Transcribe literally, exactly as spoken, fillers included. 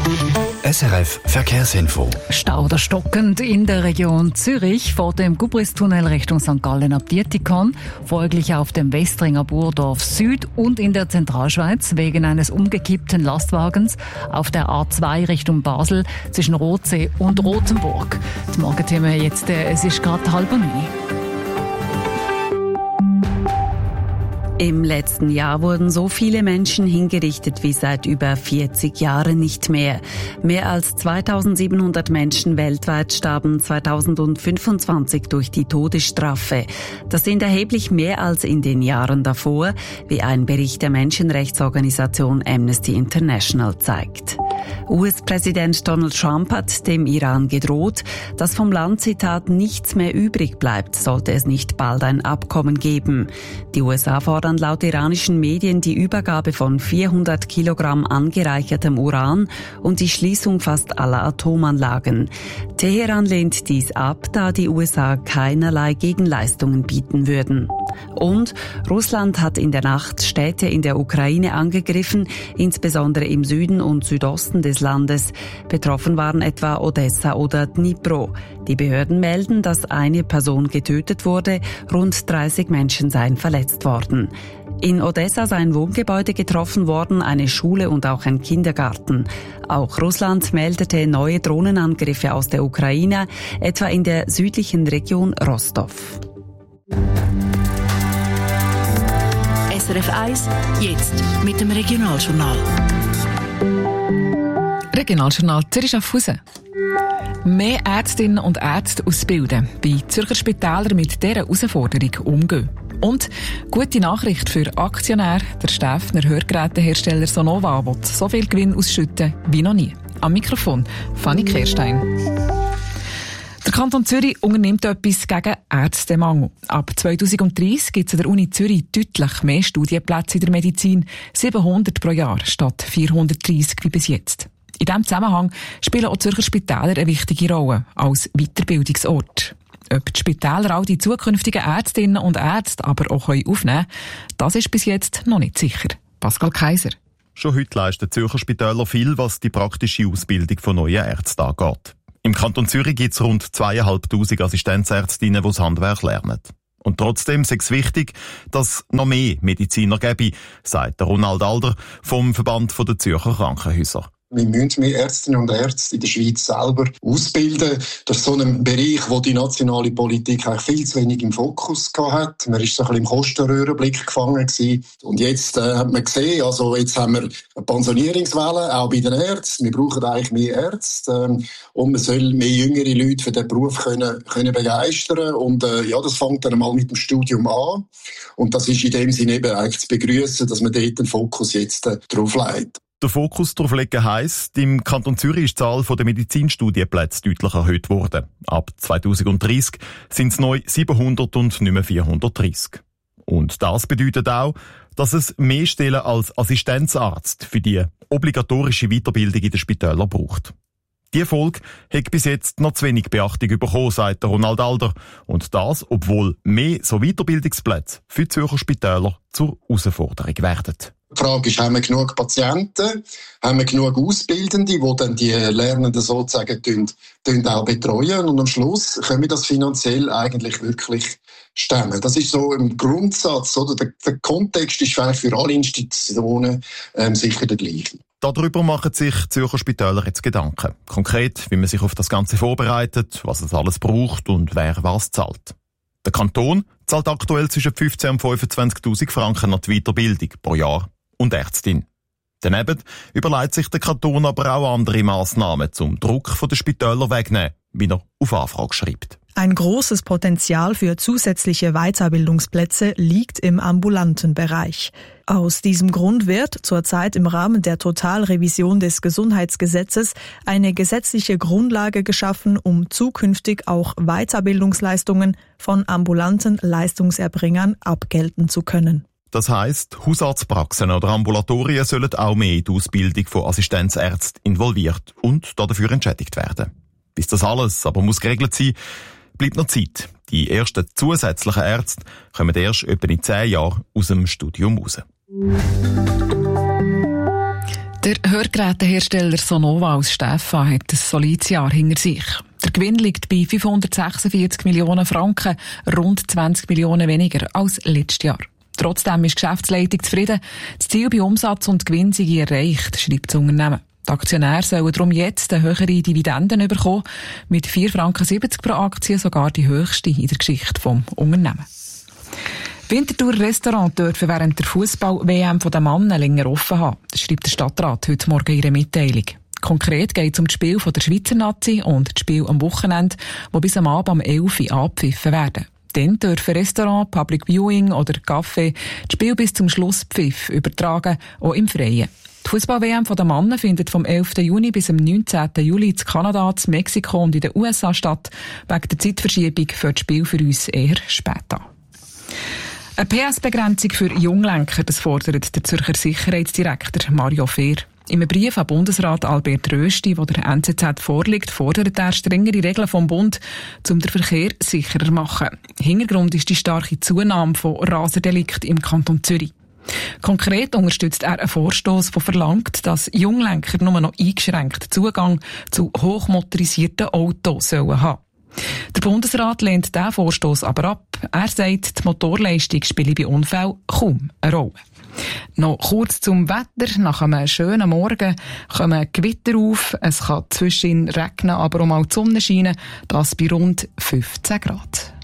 S R F Verkehrsinfo. Stau oder stockend in der Region Zürich vor dem Gubristunnel Richtung Sankt Gallen ab Dietikon, folglich auf dem Westringer Burdorf Süd und in der Zentralschweiz wegen eines umgekippten Lastwagens auf der A zwei Richtung Basel zwischen Rothsee und Rothenburg. Das Morgenthema jetzt, es ist gerade halb neun. Im letzten Jahr wurden so viele Menschen hingerichtet wie seit über vierzig Jahren nicht mehr. Mehr als zweitausendsiebenhundert Menschen weltweit starben zweitausendfünfundzwanzig durch die Todesstrafe. Das sind erheblich mehr als in den Jahren davor, wie ein Bericht der Menschenrechtsorganisation Amnesty International zeigt. U S-Präsident Donald Trump hat dem Iran gedroht, dass vom Land, Zitat, nichts mehr übrig bleibt, sollte es nicht bald ein Abkommen geben. Die U S A fordern laut iranischen Medien die Übergabe von vierhundert Kilogramm angereichertem Uran und die Schließung fast aller Atomanlagen. Teheran lehnt dies ab, da die U S A keinerlei Gegenleistungen bieten würden. Und Russland hat in der Nacht Städte in der Ukraine angegriffen, insbesondere im Süden und Südosten des Landes. Betroffen waren etwa Odessa oder Dnipro. Die Behörden melden, dass eine Person getötet wurde, rund dreißig Menschen seien verletzt worden. In Odessa sei ein Wohngebäude getroffen worden, eine Schule und auch ein Kindergarten. Auch Russland meldete neue Drohnenangriffe aus der Ukraine, etwa in der südlichen Region Rostov. S R F eins, jetzt mit dem Regionaljournal. Regionaljournal Zürich-Schaffhausen. Mehr Ärztinnen und Ärzte ausbilden, wie Zürcher Spitäler mit dieser Herausforderung umgehen. Und gute Nachricht für Aktionäre. Der Stäfner Hörgerätehersteller Sonova will so viel Gewinn ausschütten wie noch nie. Am Mikrofon Fanny Kehrstein. Der Kanton Zürich unternimmt etwas gegen Ärztemangel. Ab zweitausenddreissig gibt es an der Uni Zürich deutlich mehr Studienplätze in der Medizin, siebenhundert pro Jahr statt vierhundertdreissig wie bis jetzt. In diesem Zusammenhang spielen auch Zürcher Spitäler eine wichtige Rolle als Weiterbildungsort. Ob die Spitäler all die zukünftigen Ärztinnen und Ärzte aber auch aufnehmen können, das ist bis jetzt noch nicht sicher. Pascal Kaiser. Schon heute leisten Zürcher Spitäler viel, was die praktische Ausbildung von neuen Ärzten angeht. Im Kanton Zürich gibt es rund zweitausendfünfhundert Assistenzärztinnen, die das Handwerk lernen. Und trotzdem ist es wichtig, dass es noch mehr Mediziner gäbe, sagt Ronald Alder vom Verband der Zürcher Krankenhäuser. Wir müssen mehr Ärztinnen und Ärzte in der Schweiz selber ausbilden. Das ist so ein Bereich, wo die nationale Politik eigentlich viel zu wenig im Fokus hat. Man war so ein bisschen im Kostenröhrenblick gefangen gewesen. Und jetzt äh, hat man gesehen, also jetzt haben wir eine Pensionierungswelle, auch bei den Ärzten. Wir brauchen eigentlich mehr Ärzte. Ähm, und man soll mehr jüngere Leute für den Beruf können, können begeistern. Und äh, ja, das fängt dann mal mit dem Studium an. Und das ist in dem Sinne eben eigentlich zu begrüßen, dass man dort den Fokus jetzt äh, drauf legt. Der Fokus darauf legen heisst, im Kanton Zürich ist die Zahl der Medizinstudienplätze deutlich erhöht worden. Ab zweitausenddreissig sind es neu siebenhundert und nicht mehr vierhundertdreissig. Und das bedeutet auch, dass es mehr Stellen als Assistenzarzt für die obligatorische Weiterbildung in den Spitälern braucht. Die Folge hat bis jetzt noch zu wenig Beachtung bekommen, sagt Ronald Alder. Und das, obwohl mehr so Weiterbildungsplätze für die Zürcher Spitäler zur Herausforderung werden. Die Frage ist, haben wir genug Patienten, haben wir genug Ausbildende, die dann die Lernenden sozusagen tun, tun auch betreuen, und am Schluss können wir das finanziell eigentlich wirklich stemmen. Das ist so im Grundsatz, oder? Der, der Kontext ist vielleicht für alle Institutionen ähm, sicher der gleiche. Darüber machen sich Zürcher Spitäler jetzt Gedanken. Konkret, wie man sich auf das Ganze vorbereitet, was es alles braucht und wer was zahlt. Der Kanton zahlt aktuell zwischen fünfzehntausend und fünfundzwanzigtausend Franken an die Weiterbildung pro Jahr und Ärztin. Daneben überlegt sich der Kanton aber auch andere Massnahmen zum Druck von den Spitälern wegnehmen, wie er auf Anfrage schreibt. Ein großes Potenzial für zusätzliche Weiterbildungsplätze liegt im ambulanten Bereich. Aus diesem Grund wird zurzeit im Rahmen der Totalrevision des Gesundheitsgesetzes eine gesetzliche Grundlage geschaffen, um zukünftig auch Weiterbildungsleistungen von ambulanten Leistungserbringern abgelten zu können. Das heisst, Hausarztpraxen oder Ambulatorien sollen auch mehr in die Ausbildung von Assistenzärzten involviert und dafür entschädigt werden. Bis das alles aber muss geregelt sein, bleibt noch Zeit. Die ersten zusätzlichen Ärzte kommen erst etwa in zehn Jahren aus dem Studium raus. Der Hörgerätehersteller Sonova aus Steffan hat ein solides Jahr hinter sich. Der Gewinn liegt bei fünfhundertsechsundvierzig Millionen Franken, rund zwanzig Millionen weniger als letztes Jahr. Trotzdem ist die Geschäftsleitung zufrieden. Das Ziel bei Umsatz und Gewinn sei erreicht, schreibt das Unternehmen. Die Aktionäre sollen darum jetzt eine höhere Dividenden bekommen, mit vier Franken siebzig pro Aktie, sogar die höchste in der Geschichte des Unternehmens. Winterthur-Restaurant dürfen während der Fußball-W M der Männer länger offen haben. Das schreibt der Stadtrat heute Morgen in ihrer Mitteilung. Konkret geht es um das Spiel der Schweizer Nazi und das Spiel am Wochenende, das bis am Abend um elf Uhr abgepfiffen werden. Dann dürfen Restaurant, Public Viewing oder Café das Spiel bis zum Schlusspfiff übertragen, auch im Freien. Die Fußball-W M der Männer findet vom elften Juni bis zum neunzehnten Juli in Kanada, in Mexiko und in den U S A statt. Wegen der Zeitverschiebung für das Spiel für uns eher spät an. Eine P S-Begrenzung für Junglenker, das fordert der Zürcher Sicherheitsdirektor Mario Fehr. In einem Brief an Bundesrat Albert Rösti, der der N Z Z vorliegt, fordert er strengere Regeln vom Bund, um den Verkehr sicherer zu machen. Hintergrund ist die starke Zunahme von Raserdelikten im Kanton Zürich. Konkret unterstützt er einen Vorstoss, der verlangt, dass Junglenker nur noch eingeschränkt Zugang zu hochmotorisierten Autos sollen haben. Der Bundesrat lehnt diesen Vorstoss aber ab. Er sagt, die Motorleistung spiele bei Unfällen kaum eine Rolle. Noch kurz zum Wetter. Nach einem schönen Morgen kommen Gewitter auf. Es kann zwischendurch regnen, aber auch mal die Sonne scheinen. Das bei rund fünfzehn Grad.